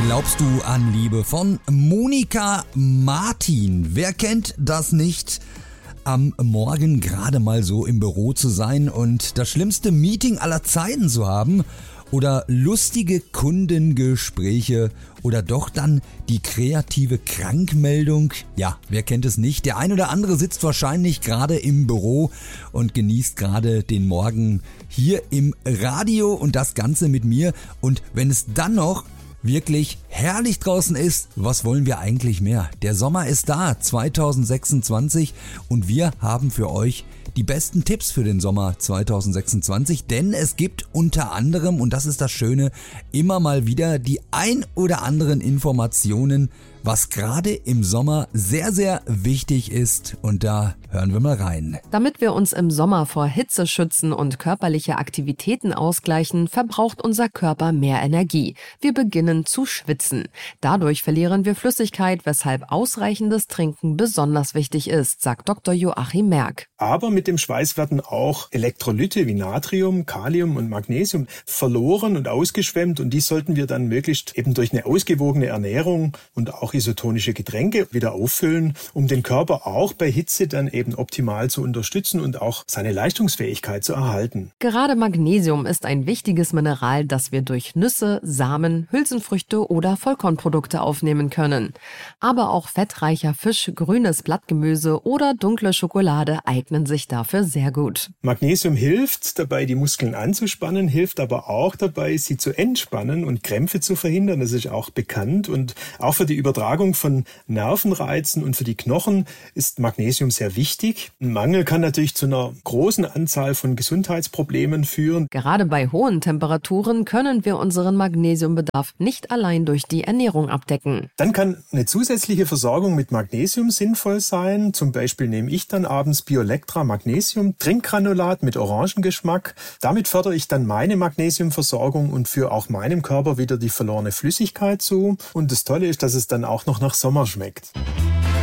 glaubst du an Liebe von Monika Martin. Wer kennt das nicht? Am Morgen gerade mal so im Büro zu sein und das schlimmste Meeting aller Zeiten zu haben oder lustige Kundengespräche oder doch dann die kreative Krankmeldung. Ja, wer kennt es nicht? Der ein oder andere sitzt wahrscheinlich gerade im Büro und genießt gerade den Morgen hier im Radio und das Ganze mit mir. Und wenn es dann noch wirklich herrlich draußen ist, was wollen wir eigentlich mehr? Der Sommer ist da, 2026, und wir haben für euch die besten Tipps für den Sommer 2026, denn es gibt unter anderem, und das ist das Schöne, immer mal wieder die ein oder anderen Informationen, was gerade im Sommer sehr, sehr wichtig ist, und da hören wir mal rein. Damit wir uns im Sommer vor Hitze schützen und körperliche Aktivitäten ausgleichen, verbraucht unser Körper mehr Energie. Wir beginnen zu schwitzen. Dadurch verlieren wir Flüssigkeit, weshalb ausreichendes Trinken besonders wichtig ist, sagt Dr. Joachim Merck. Aber mit dem Schweiß werden auch Elektrolyte wie Natrium, Kalium und Magnesium verloren und ausgeschwemmt, und die sollten wir dann möglichst eben durch eine ausgewogene Ernährung und auch isotonische Getränke wieder auffüllen, um den Körper auch bei Hitze dann eben optimal zu unterstützen und auch seine Leistungsfähigkeit zu erhalten. Gerade Magnesium ist ein wichtiges Mineral, das wir durch Nüsse, Samen, Hülsenfrüchte oder Vollkornprodukte aufnehmen können. Aber auch fettreicher Fisch, grünes Blattgemüse oder dunkle Schokolade eignen sich dafür sehr gut. Magnesium hilft dabei, die Muskeln anzuspannen, hilft aber auch dabei, sie zu entspannen und Krämpfe zu verhindern. Das ist auch bekannt, und auch für die Übertragung von Nervenreizen und für die Knochen ist Magnesium sehr wichtig. Ein Mangel kann natürlich zu einer großen Anzahl von Gesundheitsproblemen führen. Gerade bei hohen Temperaturen können wir unseren Magnesiumbedarf nicht allein durch die Ernährung abdecken. Dann kann eine zusätzliche Versorgung mit Magnesium sinnvoll sein. Zum Beispiel nehme ich dann abends Biolectra Magnesium Trinkgranulat mit Orangengeschmack. Damit fördere ich dann meine Magnesiumversorgung und führe auch meinem Körper wieder die verlorene Flüssigkeit zu. Und das Tolle ist, dass es dann auch noch nach Sommer schmeckt.